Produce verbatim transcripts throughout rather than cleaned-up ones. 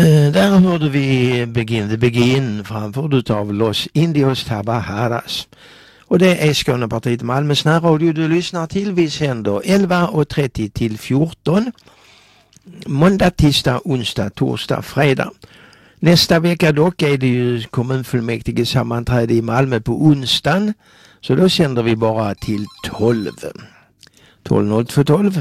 Där hörde vi Begin the Begin framförd av Los Indios Tabajaras. Och det är Skånepartiet Malmös närradio du lyssnar till. Vi sänder elva och trettio till fjorton. Måndag, tisdag, onsdag, torsdag, fredag. Nästa vecka dock är det ju kommunfullmäktige sammanträde i Malmö på onsdagen. Så då sänder vi bara till tolv. tolv noll två tolv.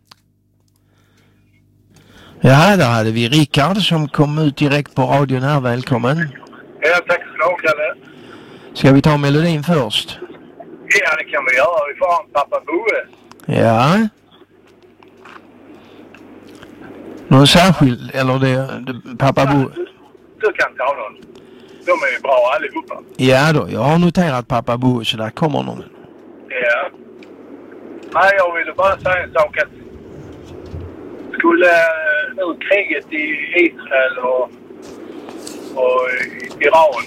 Ja, där hade vi Rickard som kom ut direkt på radion här. Välkommen. Ja, tack ska du ha, Kalle. Ska vi ta melodin först? Ja, det kan vi göra. Vi får ha en Pappa Boe. Ja. Någon särskild, eller det, det Pappa ja, Boe? Du, du kan ta någon. De är ju bra allihopa. Ja då, jag har noterat Pappa Boe så där kommer någon. Ja. Nej, jag ville bara säga en sak att skulle nu kriget i Israel och, och Iran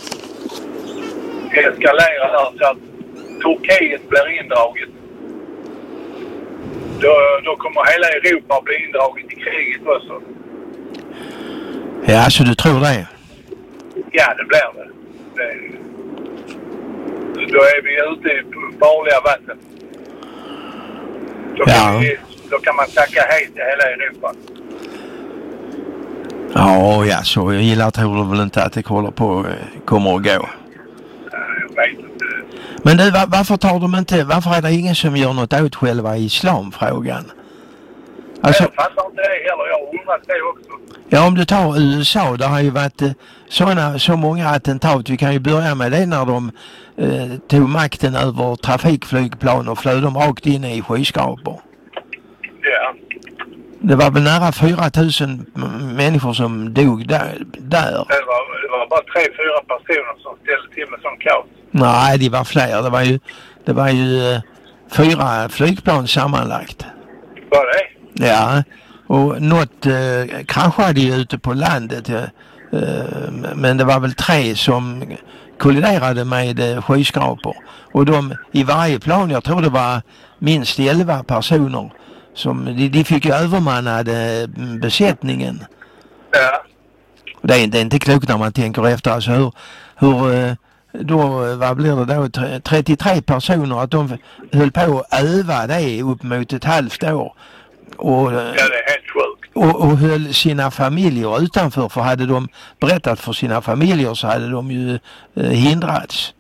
eskalera där så att Turkiet blir indraget. Då, då kommer hela Europa bli indraget i kriget också. Ja, så du tror det? Ja, det blir det. det då är vi ute i farliga vatten. Då kan, ja. vi, då kan man tacka hej till hela Europa. Ja, ja, så jag gillar tror du väl inte att det håller på kommer att gå. Ja, jag vet inte. Men du, var, varför tar de inte, varför är det ingen som gör något åt själva islamfrågan? Alltså, jag fattar inte det heller, jag har undrat det också. Ja, om du tar U S A, det har ju varit eh, såna, så många attentat. Vi kan ju börja med det när de eh, tog makten över trafikflygplan och flög dem rakt in i skyskrapor. Ja. Det var väl nära fyra tusen människor som dog där. där. Det, var, det var bara tre, fyra personer som ställde till med sån kaos. Nej, det var fler. Det var ju, det var ju eh, fyra flygplan sammanlagt. Var det? Ja, och något eh, kraschade ju ute på landet. Eh, men det var väl tre som kolliderade med eh, skyskrapor. Och de i varje plan, jag tror det var minst elva personer. Som, de, de fick ju övermannade besättningen. Ja. Det är, det är inte klokt när man tänker efter. Alltså hur, hur då, vad blir det då? trettiotre personer att de höll på att öva det upp mot ett halvt år. Och, ja, det är helt sjukt. Och, och höll sina familjer utanför. För hade de berättat för sina familjer så hade de ju eh, hindrats.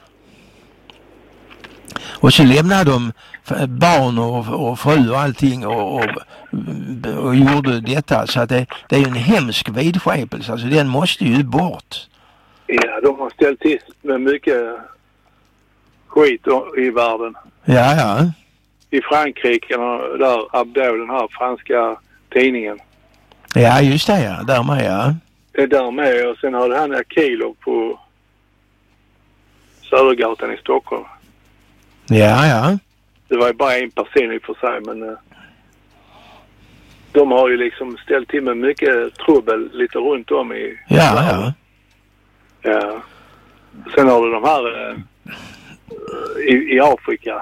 Och så lämnade de barn och, och fru och allting och, och, och gjorde detta. Så att det, det är ju en hemsk vidskepelse. Alltså den måste ju bort. Ja, de har ställt till med mycket skit i världen. Ja, ja. I Frankrike, där Abdo, den här franska tidningen. Ja, just det, ja. Där med, ja. Det är där med. Och sen har det han Akilov på Södergatan i Stockholm. Ja, ja. Det var ju bara en person i för sig, men uh, de har ju liksom ställt till med mycket trubbel lite runt om i... Ja, ja. Ja. Sen har du de här uh, i, i Afrika.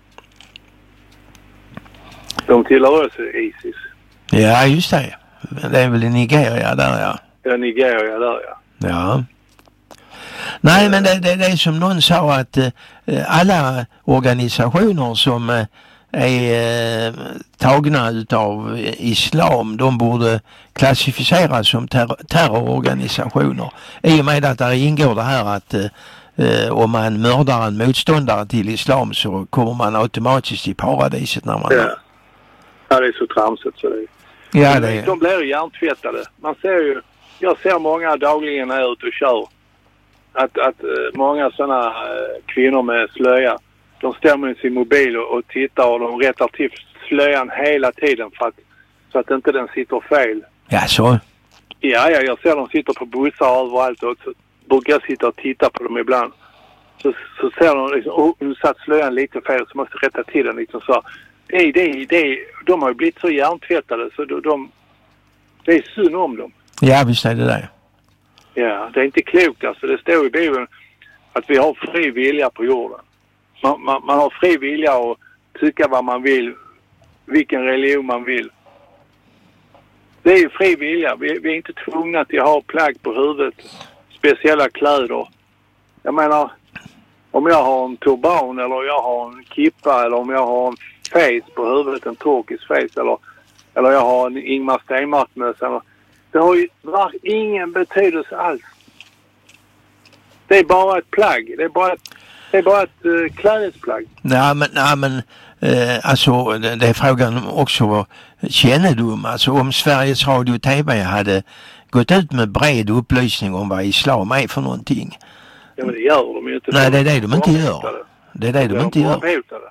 De tillhör också ISIS. Ja, just det. Det är väl i Nigeria där, ja. Ja, Nigeria där, ja. Ja. Nej, men det, det, det är som någon sa att eh, alla organisationer som eh, är eh, tagna utav islam, de borde klassificeras som ter- terrororganisationer. I och med att där ingår det här att eh, om man mördar en motståndare till islam så kommer man automatiskt i paradiset när man... Ja, ja det är så tramsigt så det är. Ja, det är... De blir ju hjärntvättade. Man ser ju, jag ser många dagligen här ute och kör. Att, att många sådana kvinnor med slöja, de står med sin mobil och, och tittar och de rättar till slöjan hela tiden för att, så att inte den sitter fel. Ja, så? Ja, ja, jag ser dem sitter på bussar överallt och så brukar jag sitta och titta på dem ibland. Så, så ser de liksom, oh, nu satt slöjan lite fel så måste jag rätta till den liksom så. Det, det, det, de har ju blivit så hjärntvättade så de, de, det är synd om dem. Ja, visst är det där. Ja, det är inte klokt alltså. Det står i Bibeln att vi har fri vilja på jorden. Man, man, man har fri vilja att tycka vad man vill, vilken religion man vill. det är ju fri vilja. Vi, vi är inte tvungna till att ha plagg på huvudet. Speciella kläder. Jag menar, om jag har en turban eller jag har en kippa eller om jag har en face på huvudet, en turkisk face eller, eller jag har en Ingmar Stenmark-mössa. Det har ju var ingen betydelse alls. Det är bara ett plagg. Det är bara ett, det är bara ett uh, klädesplagg. Nej, men, nej, men eh, alltså det, det är frågan om också kännedom. Alltså om Sveriges Radio och T V hade gått ut med bred upplysning om vad islam är för någonting. Ja, men det gör de ju inte. Nej, det är det de inte gör. Det är det de inte gör.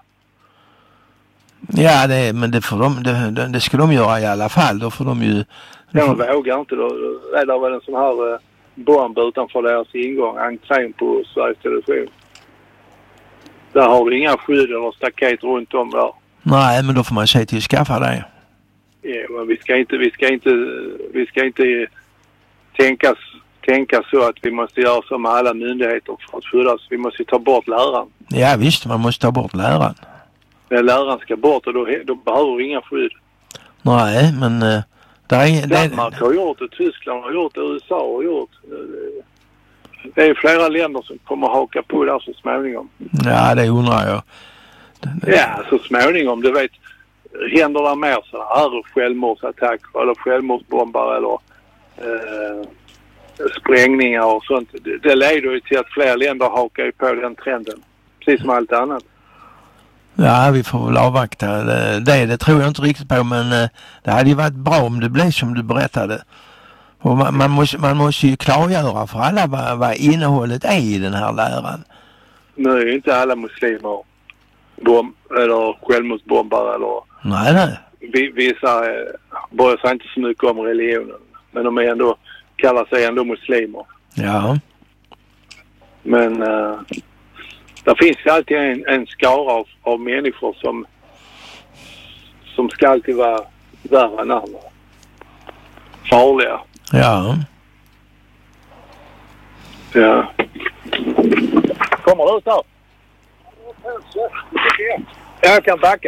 Ja, det, men det, får de, det, det ska de göra i alla fall. Då får de ju... Ja, man vågar inte. Då är det väl en sån här uh, bomb utanför deras ingång. Entrén på Sveriges Television. Där har du inga skydd eller staket runt om där. Nej, men då får man se till att skaffa det. Ja, men vi ska inte, vi ska inte, vi ska inte tänka, tänka så att vi måste göra så med alla myndigheter för att skyddas. Vi måste ta bort läraren. Ja visst, man måste ta bort läraren. Men läraren ska bort och då, då behöver vi inga skydd. Nej, men... Uh, där är, Danmark har gjort det, Tyskland har gjort det, U S A har gjort det. Det är flera länder som kommer haka på där så småningom. Ja, det undrar jag. Ja, så småningom, du vet, händer det mer så här självmordsattacker eller självmordsbombar eller eh, sprängningar och sånt. Det, det leder ju till att fler länder hakar på den trenden. Precis som allt annat. Ja, vi får väl avvakta det. Det, det tror jag inte riktigt på, men det hade ju varit bra om det blev som du berättade. Och man, man, måste, man måste ju klargöra för alla vad, vad innehållet är i den här läran. Nu är ju inte alla muslimer bom, eller självmordsbombare eller... Nej, nej. Vissa eh, bryr sig inte så mycket om religionen. Men de är ändå, kallar sig ändå muslimer. Ja. Men eh, det finns ju alltid en, en skara av, av människor som som ska alltid vara värre än andra. Farliga. Ja. Ja. Kommer du ut där? Jag kan backa.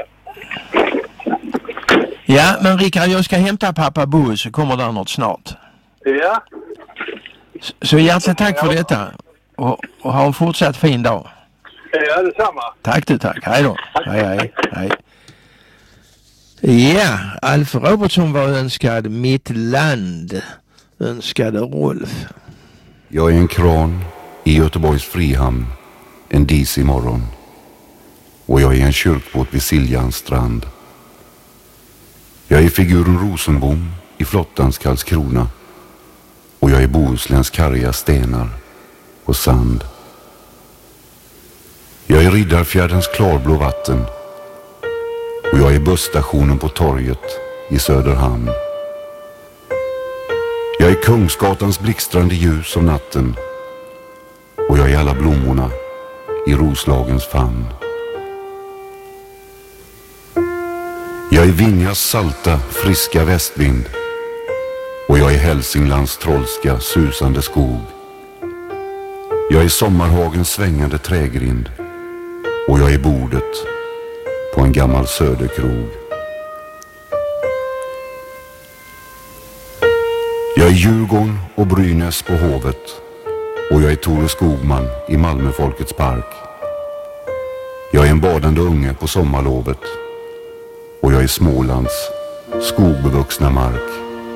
Ja, men Rickard, jag ska hämta pappa Bo så kommer där något snart. Ja. Så, så hjärtligt tack för detta. Och, och ha en fortsatt fin dag. Ja, detsamma. Tack du, tack. Hej då. Hej, hej, hej. Ja, Alf Robertsson var önskad Mitt land. Önskade Rolf. Jag är en kran i Göteborgs Frihamn en disig morgon. Och jag är en kyrkbåt vid Siljans strand. Jag är figuren Rosenbom i flottans Karlskrona. Och jag är Bohusläns karga stenar och sand. Jag är Riddarfjärdens klarblå vatten. Och jag är busstationen på torget i Söderhamn. Jag är Kungsgatans blixtrande ljus om natten. Och jag är alla blommorna i Roslagens famn. Jag är Vingas salta, friska västvind. Och jag är Hälsinglands trollska, susande skog. Jag är Sommarhagens svängande trägrind. Och jag är bordet på en gammal söderkrog. Jag är Djurgården och Brynäs på Hovet. Och jag är Tore Skogman i Malmöfolkets park. Jag är en badande unge på sommarlovet. Och jag är Smålands skogbevuxna mark.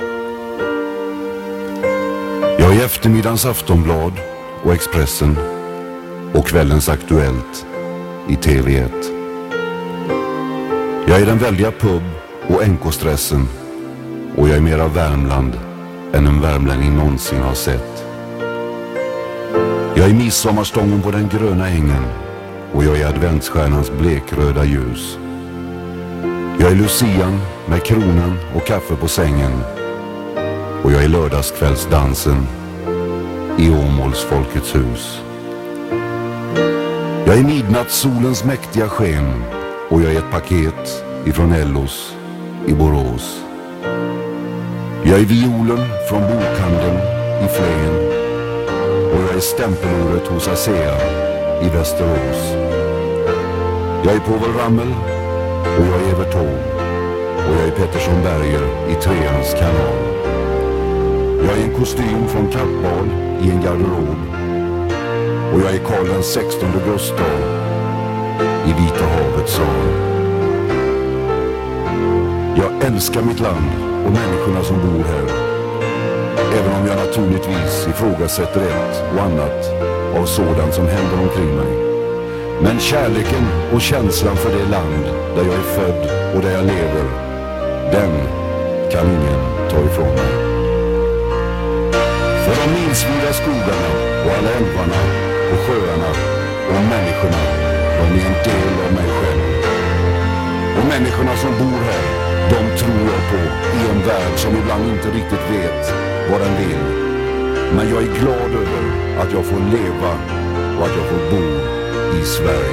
Jag är eftermiddagens Aftonblad och Expressen. Och kvällens Aktuellt i T V ett. Jag är den väldiga pub och N K-stressen. Och jag är mera Värmland än en värmlänning någonsin har sett. Jag är midsommarstången på den gröna ängen. Och jag är adventsstjärnans blekröda ljus. Jag är Lucian med kronan och kaffe på sängen. Och jag är lördagskvällsdansen i Åmåls Folkets hus. Jag är midnattssolens mäktiga sken. Och jag är ett paket ifrån Ellos i Borås. Jag är violen från bokhandeln i Flen. Och jag är stämpelordet hos ASEA i Västerås. Jag är Povel Ramel och jag är Evert Taube. Och jag är Pettersson Berger i Treans kanal. Jag är en kostym från Kappal i en garderob. Och jag är Karl den sextonde Gustav i Vita havets sal. Jag älskar mitt land och människorna som bor här. Även om jag naturligtvis ifrågasätter ett och annat av sådant som händer omkring mig. Men kärleken och känslan för det land där jag är född och där jag lever, den kan ingen ta ifrån mig. För de milsvida skogarna och alla älvarna och sjöarna och människorna, de är en del av mig själv. Och människorna som bor här, de tror jag på i en värld som ibland inte riktigt vet vad den vill. Men jag är glad över att jag får leva och att jag får bo i Sverige.